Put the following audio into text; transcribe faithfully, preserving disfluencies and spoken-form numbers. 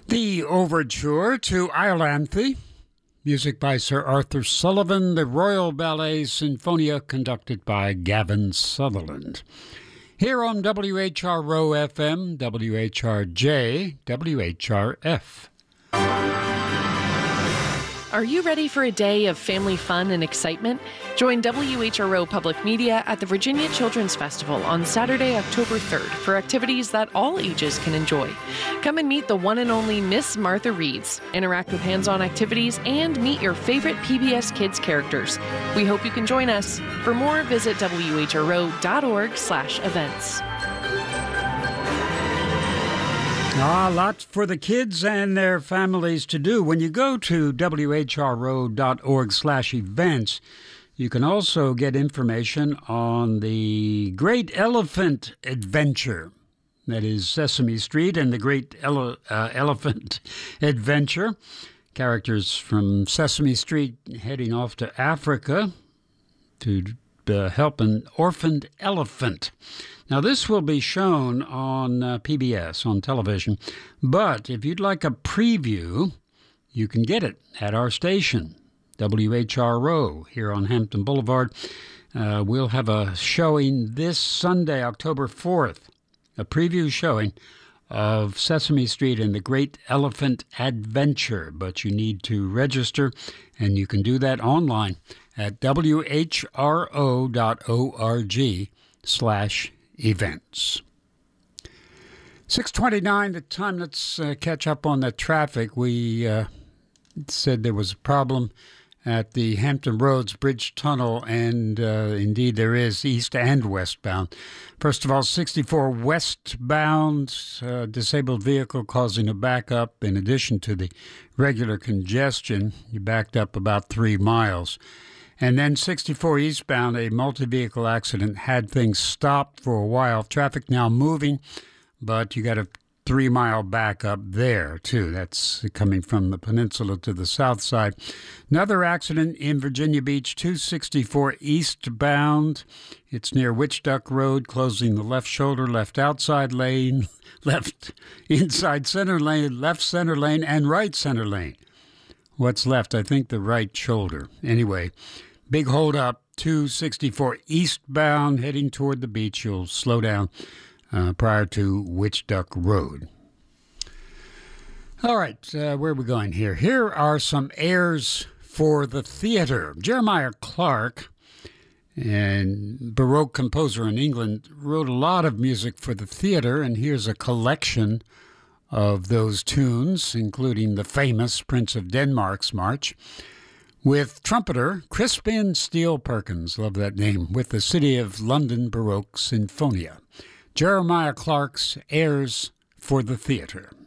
The Overture to Iolanthe, music by Sir Arthur Sullivan, the Royal Ballet Sinfonia conducted by Gavin Sutherland. Here on W H R O F M, W H R J, W H R F. Are you ready for a day of family fun and excitement? Join W H R O Public Media at the Virginia Children's Festival on Saturday, October third for activities that all ages can enjoy. Come and meet the one and only Miss Martha Reeds, interact with hands-on activities, and meet your favorite P B S Kids characters. We hope you can join us. For more, visit W H R O dot org slash events. Ah, lots for the kids and their families to do. When you go to W H R O dot org slash events, you can also get information on the Great Elephant Adventure. That is Sesame Street and the Great Ele- uh, Elephant Adventure. Characters from Sesame Street heading off to Africa to uh, help an orphaned elephant. Now, this will be shown on uh, P B S, on television, but if you'd like a preview, you can get it at our station, W H R O, here on Hampton Boulevard. Uh, we'll have a showing this Sunday, October fourth, a preview showing of Sesame Street and the Great Elephant Adventure, but you need to register, and you can do that online at W H R O dot org slash events. six twenty-nine, the time. Let's uh, catch up on the traffic. We uh, said there was a problem at the Hampton Roads Bridge Tunnel, and uh, indeed there is, east and westbound. First of all, sixty-four westbound, uh, disabled vehicle causing a backup. In addition to the regular congestion, you backed up about three miles. And then sixty-four eastbound, a multi-vehicle accident had things stopped for a while. Traffic now moving, but you got a three-mile backup there, too. That's coming from the peninsula to the south side. Another accident in Virginia Beach, two sixty-four eastbound. It's near Witch Duck Road, closing the left shoulder, left outside lane, left inside center lane, left center lane, and right center lane. What's left? I think the right shoulder. Anyway, big hold up, two sixty-four eastbound, heading toward the beach. You'll slow down uh, prior to Witch Duck Road. All right, uh, where are we going here? Here are some airs for the theater. Jeremiah Clarke, and Baroque composer in England, wrote a lot of music for the theater, and here's a collection of those tunes, including the famous Prince of Denmark's March, with trumpeter Crispin Steele Perkins, love that name, with the City of London Baroque Sinfonia. Jeremiah Clarke's Airs for the Theater.